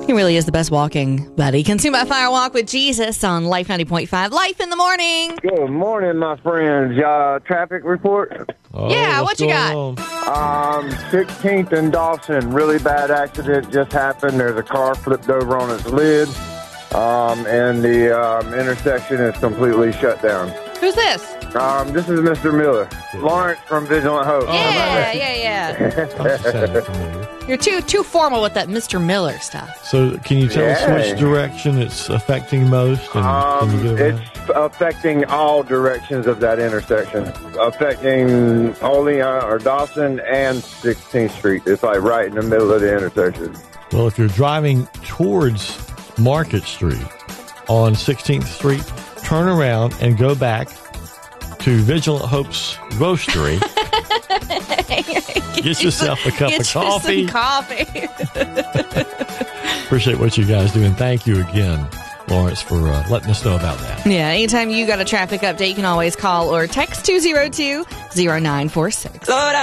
He really is the best walking buddy. Consumed by Fire Walk with Jesus on Life 90.5. Life in the morning. Good morning, my friends. Traffic report? Yeah, what you got? 16th and Dawson, really bad accident just happened. There's a car flipped over on its lid, and the intersection is completely shut down. Who's this? This is Mr. Miller. Lawrence from Vigilant Hope. Yeah. You're too formal with that Mr. Miller stuff. So can you tell us which direction it's affecting most? And can you get it's affecting all directions of that intersection, affecting Dawson and 16th Street. It's like right in the middle of the intersection. Well, if you're driving towards Market Street on 16th Street, turn around and go back to Vigilant Hope's Roastery. Get yourself a cup of coffee. Appreciate what you guys do, and thank you again, Lawrence, for letting us know about that. Yeah, anytime you got a traffic update, you can always call or text 202-0946.